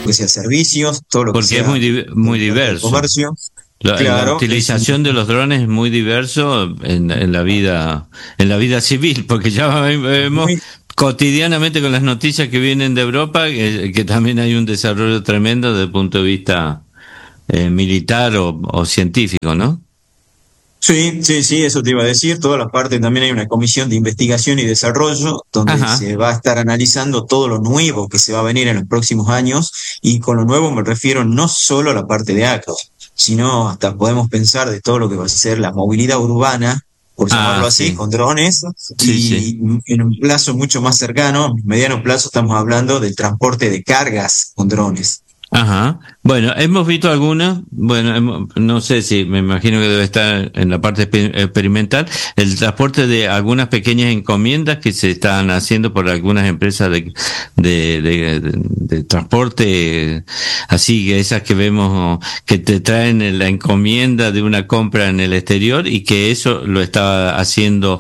que sea servicios, todo lo que Porque es sea muy de diverso. comercio. La Claro, utilización de los drones es muy diverso en la vida civil, porque ya vemos muy, cotidianamente con las noticias que vienen de Europa que también hay un desarrollo tremendo desde el punto de vista militar o científico, ¿no? sí, eso te iba a decir. Toda la parte, también hay una comisión de investigación y desarrollo donde Ajá. se va a estar analizando todo lo nuevo que se va a venir en los próximos años. Y con lo nuevo me refiero no solo a la parte de acá, sino hasta podemos pensar de todo lo que va a ser la movilidad urbana, por Ah, llamarlo así, sí, con drones. sí, sí. Y en un plazo mucho más cercano, mediano plazo, estamos hablando del transporte de cargas con drones. Ajá. Bueno, hemos visto algunas, bueno, no sé si, me imagino que debe estar en la parte experimental, el transporte de algunas pequeñas encomiendas que se están haciendo por algunas empresas de transporte, así que esas que vemos que te traen la encomienda de una compra en el exterior y que eso lo está haciendo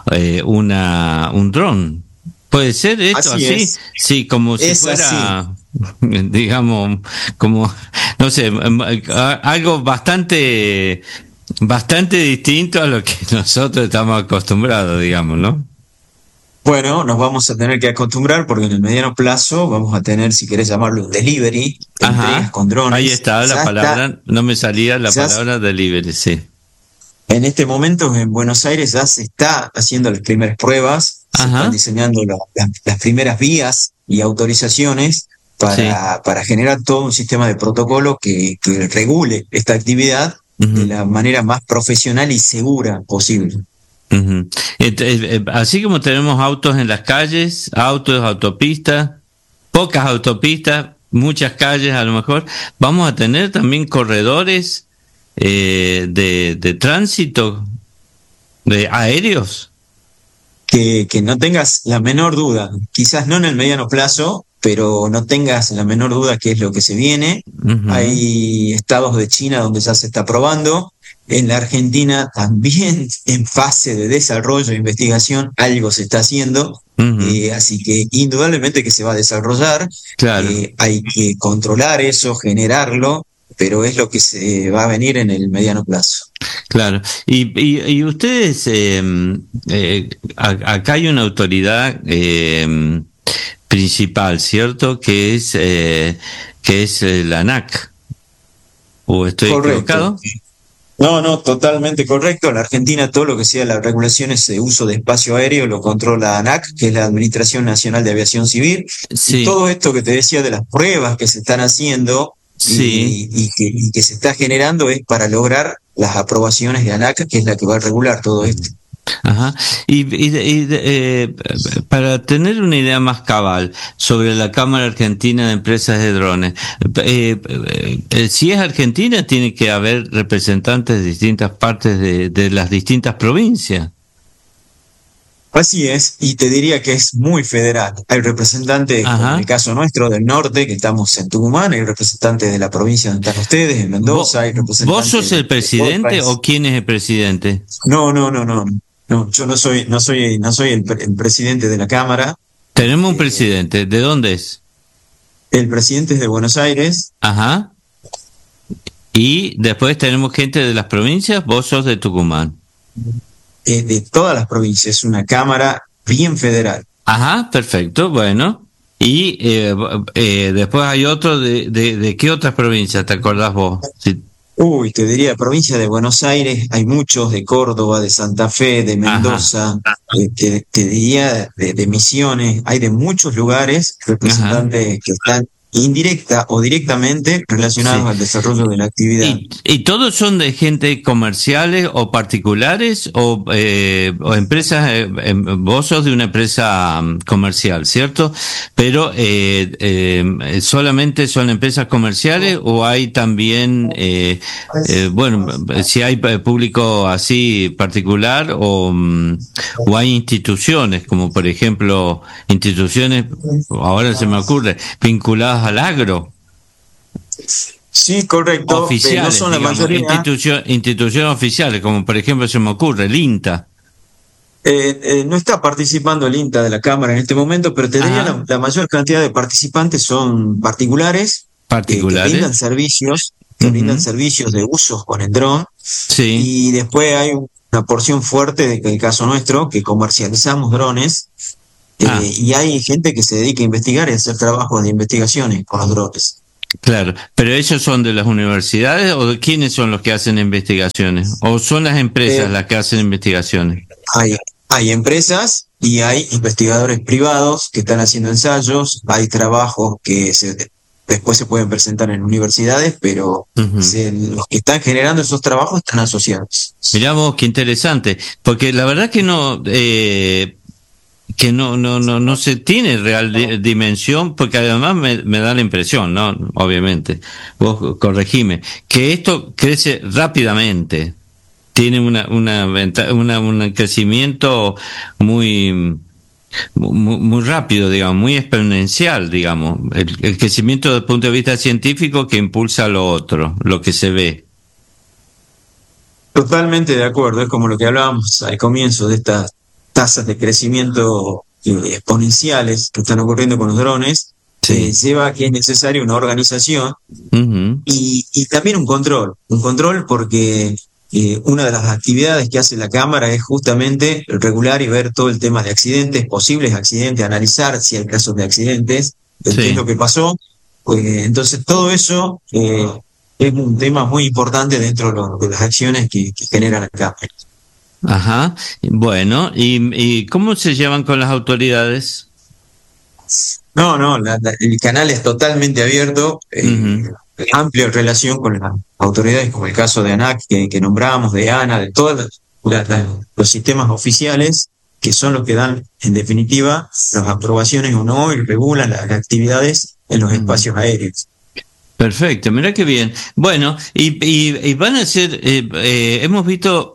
un dron. ¿Puede ser esto Así así? es, Sí, como si es así. fuera, digamos, como, no sé, algo bastante distinto a lo que nosotros estamos acostumbrados, digamos, ¿no? Bueno, nos vamos a tener que acostumbrar porque en el mediano plazo vamos a tener, si querés llamarlo, un delivery de entregas Ajá, con ahí drones. está la palabra, no me salía la Ya palabra delivery, sí. en este momento en Buenos Aires ya se está haciendo las primeras pruebas, se están Ajá, diseñando las primeras vías y autorizaciones sí. para generar todo un sistema de protocolo que regule esta actividad de Ujú, la manera más profesional y segura posible. ujú. Así como tenemos autos en las calles, autos, autopistas, pocas autopistas, muchas calles a lo mejor, vamos a tener también corredores de tránsito, de aéreos. Que no tengas la menor duda, quizás no en el mediano plazo, pero no tengas la menor duda que es lo que se viene. Ujú, Hay estados de China donde ya se está probando. En la Argentina también en fase de desarrollo e investigación algo se está haciendo. ujú, Así que indudablemente que se va a desarrollar. claro, Hay que controlar eso, generarlo, pero es lo que se va a venir en el mediano plazo. claro. Y ustedes, acá hay una autoridad principal, ¿cierto? Que es la ANAC. ¿O estoy Correcto. equivocado? No, no, totalmente correcto. En la Argentina todo lo que sea las regulaciones de uso de espacio aéreo lo controla ANAC, que es la Administración Nacional de Aviación Civil, y Sí, todo esto que te decía de las pruebas que se están haciendo sí. y que se está generando es para lograr las aprobaciones de ANAC, que es la que va a regular todo esto. Ajá. Para tener una idea más cabal sobre la Cámara Argentina de Empresas de Drones, si es Argentina, tiene que haber representantes de distintas partes de las distintas provincias. Así es, y te diría que es muy federal. Hay representantes, como en el Ajá. caso nuestro del norte, que estamos en Tucumán, hay representantes de la provincia donde están ustedes, en Mendoza, hay ¿Vos sos representantes el de todo el presidente o país. quién es el presidente? No, no, no, no. No, yo no soy el presidente de la Cámara. Tenemos un Eh, presidente. ¿De dónde es? el presidente es de Buenos Aires, Ajá. Y después tenemos gente de las provincias. Vos sos de Tucumán. de todas las provincias, es una Cámara bien federal. Ajá, perfecto, bueno. Y después hay otro de qué otras provincias te acordás vos? Sí. Uy, te diría, provincia de Buenos Aires, hay muchos de Córdoba, de Santa Fe, de Ajá, Mendoza, te diría de Misiones, hay de muchos lugares ajá, representantes que están indirecta o directamente relacionados sí. al desarrollo de la actividad. ¿Y todos son de gente comerciales o particulares o empresas? Vos sos de una empresa comercial, ¿cierto? Pero ¿solamente son empresas comerciales o hay también, bueno, si hay público así particular o hay instituciones, como por ejemplo instituciones, ahora se me ocurre, vinculadas al agro? Sí, correcto, no Oficiales, son la digamos, mayoría. instituciones oficiales, como por ejemplo se me ocurre el INTA. No está participando el INTA de la Cámara en este momento, pero te diría Ajá, la mayor cantidad de participantes son particulares que particulares. brindan servicios, de usos con el dron, Sí. y después hay una porción fuerte del caso nuestro, que comercializamos drones, y hay gente que se dedica a investigar y a hacer trabajos de investigaciones con los drones. Claro, pero ellos son de las universidades o de quiénes son los que hacen investigaciones o son las empresas las que hacen investigaciones. Hay empresas y hay investigadores privados que están haciendo ensayos, hay trabajos que después se pueden presentar en universidades, pero los que están generando esos trabajos están asociados. Mirá vos, qué interesante, porque la verdad que no se tiene real dimensión, porque además me da la impresión, ¿no? Obviamente, vos corregime, que esto crece rápidamente, tiene un crecimiento muy rápido, digamos, muy exponencial, digamos, el crecimiento desde el punto de vista científico que impulsa lo otro, lo que se ve. Totalmente de acuerdo, es como lo que hablábamos al comienzo de estas tasas de crecimiento exponenciales que están ocurriendo con los drones, lleva a que es necesaria una organización y también un control porque una de las actividades que hace la Cámara es justamente regular y ver todo el tema de accidentes, posibles accidentes, analizar si hay casos de accidentes, qué es lo que pasó. Entonces todo eso es un tema muy importante dentro de las acciones que genera la Cámara. Ajá, bueno, ¿y cómo se llevan con las autoridades? No, el canal es totalmente abierto, amplio en relación con las autoridades, como el caso de ANAC que nombramos, de ANA, de todos los sistemas oficiales, que son los que dan, en definitiva, las aprobaciones o no, y regulan las actividades en los espacios aéreos. Perfecto, mira qué bien. Bueno, y van a ser, hemos visto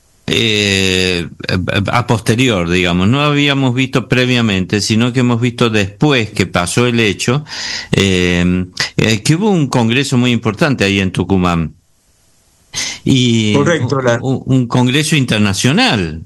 a posterior, digamos, no habíamos visto previamente, sino que hemos visto después que pasó el hecho, que hubo un congreso muy importante ahí en Tucumán. Y correcto, un congreso internacional.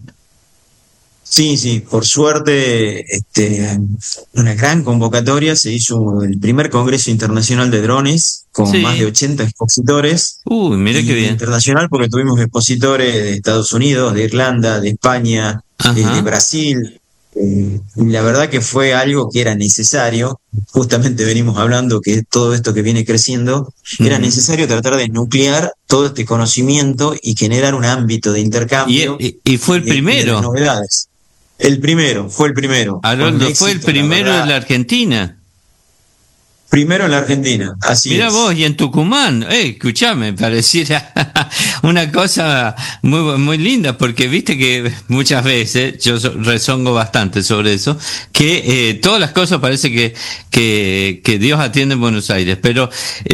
Sí, por suerte, una gran convocatoria, se hizo el primer Congreso Internacional de Drones con más de 80 expositores. Uy, mira qué bien. Internacional porque tuvimos expositores de Estados Unidos, de Irlanda, de España, de Brasil. Y la verdad que fue algo que era necesario, justamente venimos hablando que todo esto que viene creciendo, era necesario tratar de nuclear todo este conocimiento y generar un ámbito de intercambio. Y fue el primero. De las novedades. Fue el primero. Haroldo, fue el primero de la Argentina. Primero en la Argentina, así Mirá es. vos, y en Tucumán, escuchame, pareciera una cosa muy linda, porque viste que muchas veces, yo rezongo bastante sobre eso, que todas las cosas parece que Dios atiende en Buenos Aires, pero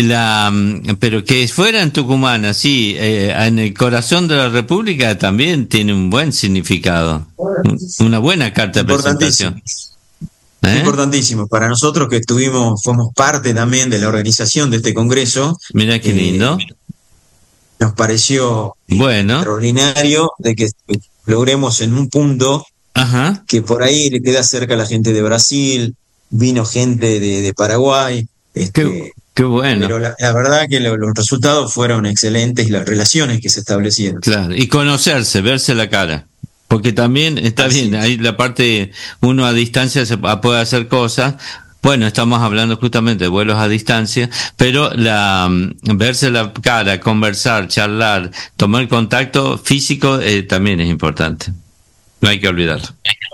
que fuera en Tucumán, así, en el corazón de la República, también tiene un buen significado, una buena carta de presentación. Importantísimo. Para nosotros que fuimos parte también de la organización de este congreso. Mira qué lindo. Nos pareció extraordinario de que logremos en un punto que por ahí le queda cerca a la gente de Brasil, vino gente de Paraguay. Qué bueno. Pero la verdad que los resultados fueron excelentes y las relaciones que se establecieron. Claro, y conocerse, verse la cara. Porque también está bien, ahí la parte, uno a distancia puede hacer cosas. Bueno, estamos hablando justamente de vuelos a distancia, pero verse la cara, conversar, charlar, tomar contacto físico también es importante. No hay que olvidarlo.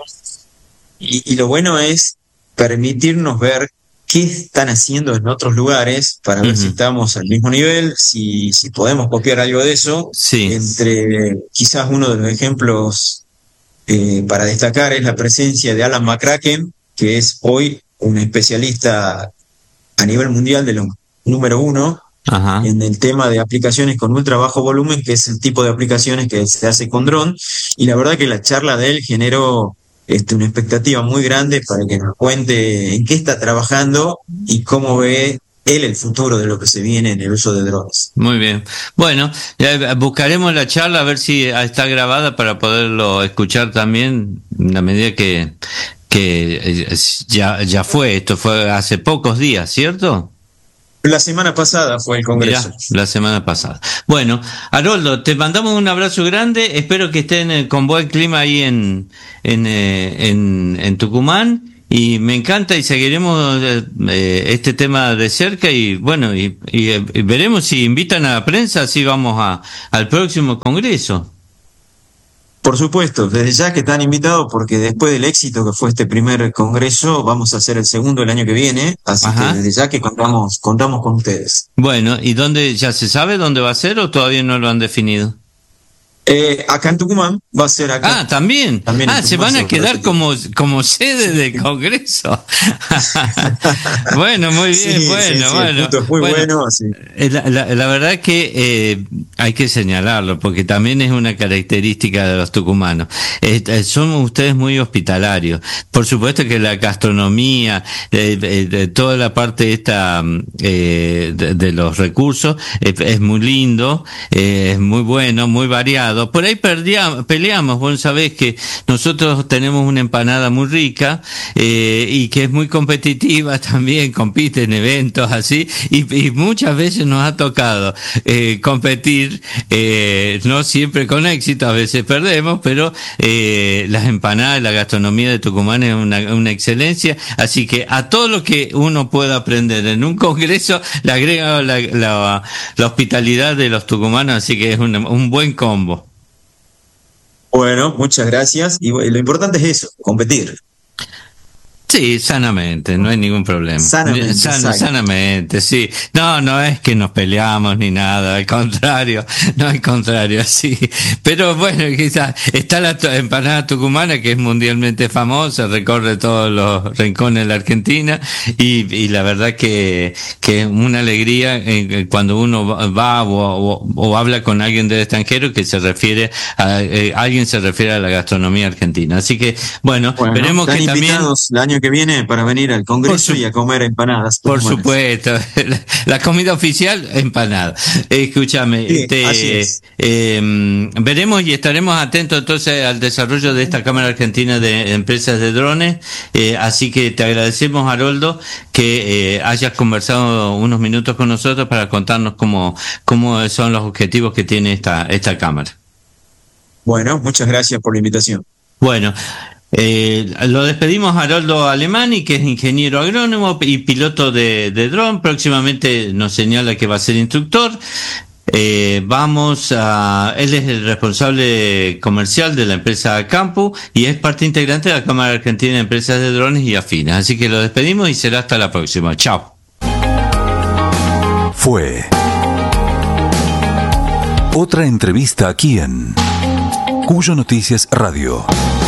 Y lo bueno es permitirnos ver qué están haciendo en otros lugares para ver si estamos al mismo nivel, si podemos copiar algo de eso. Sí. Entre quizás uno de los ejemplos para destacar es la presencia de Alan McCracken, que es hoy un especialista a nivel mundial de los número 1 en el tema de aplicaciones con ultra bajo volumen, que es el tipo de aplicaciones que se hace con dron, y la verdad que la charla de él generó una expectativa muy grande para que nos cuente en qué está trabajando y cómo ve él el futuro de lo que se viene en el uso de drones. Muy bien. Bueno, buscaremos la charla a ver si está grabada para poderlo escuchar también, a medida que ya fue, esto fue hace pocos días, ¿cierto? La semana pasada fue el Congreso. Mirá, la semana pasada. Bueno, Haroldo, te mandamos un abrazo grande. Espero que estén con buen clima ahí en Tucumán. Y me encanta y seguiremos este tema de cerca y bueno, y veremos si invitan a la prensa, así vamos al próximo Congreso. Por supuesto, desde ya que están invitados porque después del éxito que fue este primer congreso, vamos a hacer el segundo el año que viene, así que Ajá. desde ya que contamos con ustedes. Bueno, ¿y dónde ya se sabe dónde va a ser o todavía no lo han definido? Acá en Tucumán, va a ser acá. Ah, también. También en Se Tucumán van a va a quedar ser. como sede del Congreso. Bueno, muy bien, Sí, sí, sí, el punto es muy bueno, así. La verdad que hay que señalarlo, porque también es una característica de los tucumanos. Son ustedes muy hospitalarios. Por supuesto que la gastronomía, de toda la parte esta de los recursos, es muy lindo, es muy bueno, muy variado. Por ahí peleamos, vos sabés que nosotros tenemos una empanada muy rica y que es muy competitiva también, compite en eventos así, y muchas veces nos ha tocado competir, no siempre con éxito, a veces perdemos, pero las empanadas, la gastronomía de Tucumán es una excelencia, así que a todo lo que uno pueda aprender en un congreso le agrega la hospitalidad de los tucumanos, así que es un buen combo. Bueno, muchas gracias. Y lo importante es eso, competir. Sí, sanamente, no hay ningún problema. Sanamente, exacto. Sanamente, sí. No es que nos peleamos ni nada, al contrario, no al contrario, sí. Pero bueno, quizás está la empanada tucumana que es mundialmente famosa, recorre todos los rincones de la Argentina y la verdad que es una alegría cuando uno va o habla con alguien del extranjero que se refiere alguien se refiere a la gastronomía argentina. Así que, bueno, veremos están que también... invitados el año que viene para venir al Congreso y a comer empanadas Por tucumanas. supuesto, la comida oficial, empanada. Escúchame, Sí, así es. veremos y estaremos atentos entonces al desarrollo de esta Cámara Argentina de Empresas de Drones, así que te agradecemos, Haroldo, que hayas conversado unos minutos con nosotros para contarnos cómo son los objetivos que tiene esta Cámara. Bueno, muchas gracias por la invitación. Bueno, lo despedimos a Haroldo Alemani, que es ingeniero agrónomo y piloto de dron. Próximamente nos señala que va a ser instructor. Él es el responsable comercial de la empresa Campu y es parte integrante de la Cámara Argentina de Empresas de Drones y Afines. Así que lo despedimos y será hasta la próxima. Chao. Fue otra entrevista aquí en Cuyo Noticias Radio.